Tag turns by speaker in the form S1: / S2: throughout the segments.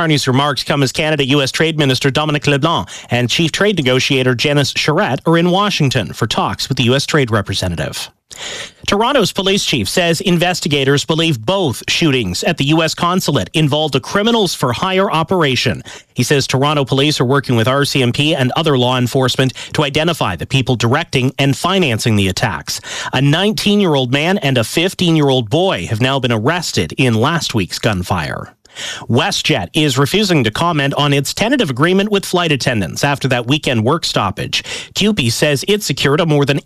S1: Carney's remarks come as Canada-U.S. Trade Minister Dominic LeBlanc and Chief Trade Negotiator Janice Charette are in Washington for talks with the U.S. Trade Representative. Toronto's police chief says investigators believe both shootings at the U.S. consulate involved a criminals-for-hire operation. He says Toronto police are working with RCMP and other law enforcement to identify the people directing and financing the attacks. A 19-year-old man and a 15-year-old boy have now been arrested in last week's gunfire. WestJet is refusing to comment on its tentative agreement with flight attendants after that weekend work stoppage. CUPE says it secured a more than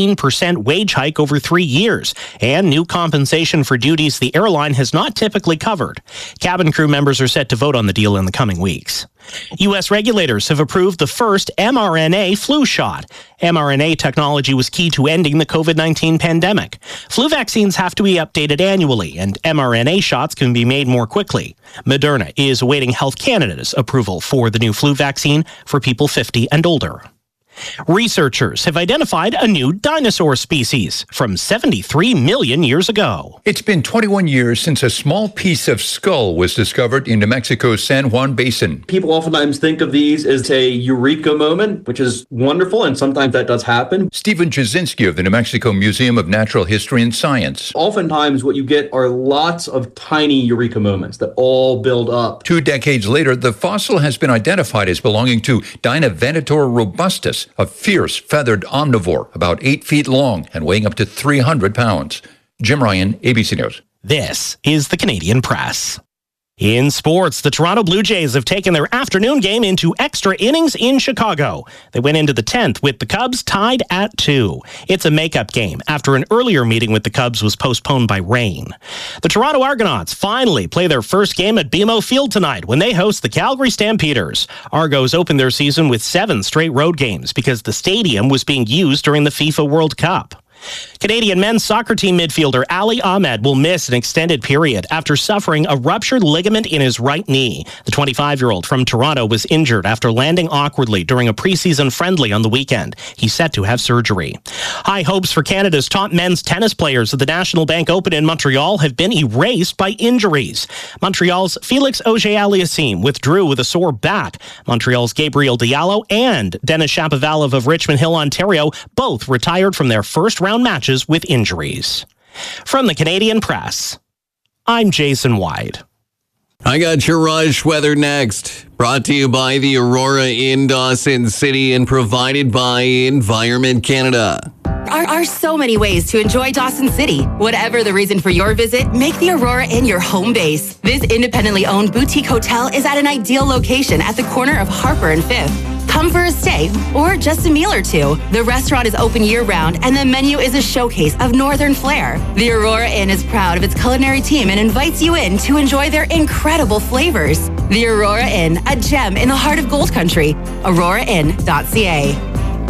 S1: 18% wage hike over 3 years and new compensation for duties the airline has not typically covered. Cabin crew members are set to vote on the deal in the coming weeks. U.S. regulators have approved the first mRNA flu shot. mRNA technology was key to ending the COVID-19 pandemic. Flu vaccines have to be updated annually, and mRNA shots can be made more quickly. Moderna is awaiting Health Canada's approval for the new flu vaccine for people 50 and older. Researchers have identified a new dinosaur species from 73 million years ago.
S2: It's been 21 years since a small piece of skull was discovered in New Mexico's San Juan Basin.
S3: People oftentimes think of these as a eureka moment, which is wonderful, and sometimes that does happen.
S2: Stephen Jasinski of the New Mexico Museum of Natural History and Science.
S3: Oftentimes what you get are lots of tiny eureka moments that all build up.
S2: 2 decades later, the fossil has been identified as belonging to Dinovenator robustus, a fierce feathered omnivore about 8 feet long and weighing up to 300 pounds. Jim Ryan, ABC News.
S1: This is the Canadian Press. In sports, the Toronto Blue Jays have taken their afternoon game into extra innings in Chicago. They went into the 10th with the Cubs tied at 2. It's a makeup game after an earlier meeting with the Cubs was postponed by rain. The Toronto Argonauts finally play their first game at BMO Field tonight when they host the Calgary Stampeders. Argos opened their season with 7 straight road games because the stadium was being used during the FIFA World Cup. Canadian men's soccer team midfielder Ali Ahmed will miss an extended period after suffering a ruptured ligament in his right knee. The 25-year-old from Toronto was injured after landing awkwardly during a preseason friendly on the weekend. He's set to have surgery. High hopes for Canada's top men's tennis players at the National Bank Open in Montreal have been erased by injuries. Montreal's Felix Auger-Aliassime withdrew with a sore back. Montreal's Gabriel Diallo and Denis Shapovalov of Richmond Hill, Ontario, both retired from their first-round matches with injuries. From the Canadian Press, I'm Jason White.
S4: I got your rush weather next. Brought to you by the Aurora in Dawson City and provided by Environment Canada.
S5: There are so many ways to enjoy Dawson City. Whatever the reason for your visit, make the Aurora Inn your home base. This independently owned boutique hotel is at an ideal location at the corner of Harper and 5th. Come for a stay or just a meal or two. The restaurant is open year-round and the menu is a showcase of northern flair. The Aurora Inn is proud of its culinary team and invites you in to enjoy their incredible flavors. The Aurora Inn, a gem in the heart of Gold Country. AuroraInn.ca.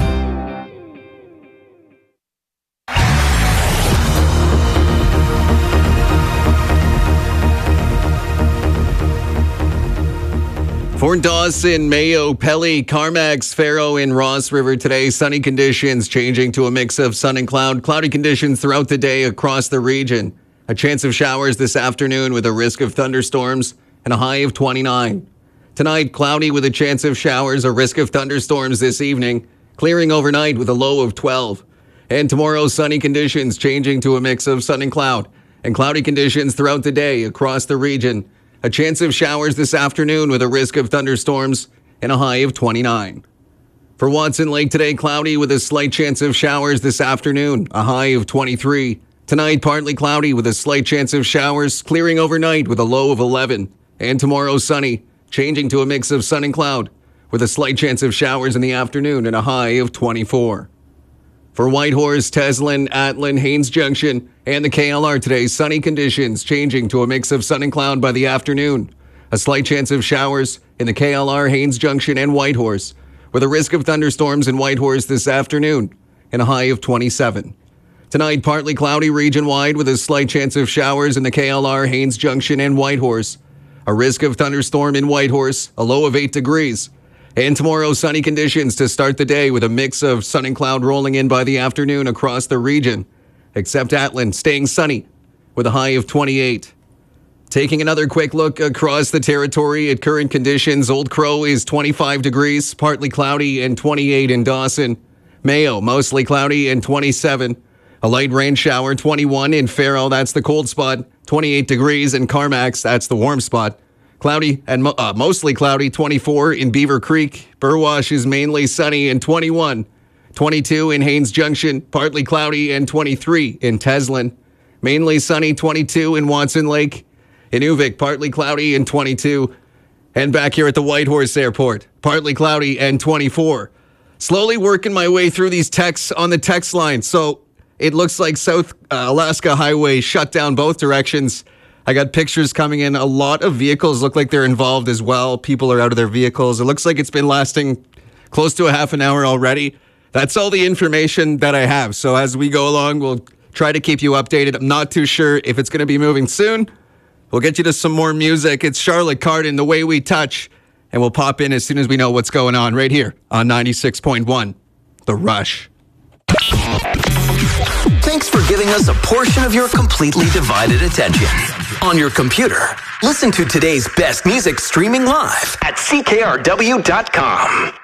S4: For Dawson, Mayo, Pelly, Carmacks, Faro, and Ross River today, sunny conditions changing to a mix of sun and cloud. Cloudy conditions throughout the day across the region. A chance of showers this afternoon with a risk of thunderstorms and a high of 29. Tonight, cloudy with a chance of showers, a risk of thunderstorms this evening, clearing overnight with a low of 12. And tomorrow, sunny conditions changing to a mix of sun and cloudy conditions throughout the day across the region. A chance of showers this afternoon with a risk of thunderstorms and a high of 29. For Watson Lake today, cloudy with a slight chance of showers this afternoon, a high of 23. Tonight, partly cloudy with a slight chance of showers, clearing overnight with a low of 11. And tomorrow, sunny, changing to a mix of sun and cloud with a slight chance of showers in the afternoon and a high of 24. For Whitehorse, Teslin, Atlin, Haines Junction, and the KLR today, sunny conditions changing to a mix of sun and cloud by the afternoon. A slight chance of showers in the KLR, Haines Junction, and Whitehorse, with a risk of thunderstorms in Whitehorse this afternoon and a high of 27. Tonight, partly cloudy region-wide with a slight chance of showers in the KLR, Haines Junction, and Whitehorse. A risk of thunderstorm in Whitehorse, a low of 8 degrees. And tomorrow, sunny conditions to start the day with a mix of sun and cloud rolling in by the afternoon across the region, except Atlin staying sunny with a high of 28. Taking another quick look across the territory at current conditions, Old Crow is 25 degrees, partly cloudy, and 28 in Dawson. Mayo, mostly cloudy, and 27. A light rain shower, 21 in Farrell, that's the cold spot. 28 degrees in Carmacks, that's the warm spot. Cloudy and mostly cloudy, 24 in Beaver Creek. Burwash is mainly sunny, and 21. 22 in Haines Junction, partly cloudy, and 23 in Teslin. Mainly sunny, 22 in Watson Lake. Inuvik, partly cloudy, and 22. And back here at the Whitehorse Airport, partly cloudy and 24. Slowly working my way through these texts on the text line. So it looks like South Alaska Highway shut down both directions. I got pictures coming in. A lot of vehicles look like they're involved as well. People are out of their vehicles. It looks like it's been lasting close to a half an hour already. That's all the information that I have. So as we go along, we'll try to keep you updated. I'm not too sure if it's going to be moving soon. We'll get you to some more music. It's Charlotte Cardin, The Way We Touch. And we'll pop in as soon as we know what's going on right here on 96.1, The Rush.
S6: Thanks for giving us a portion of your completely divided attention. On your computer, listen to today's best music streaming live at CKRW.com.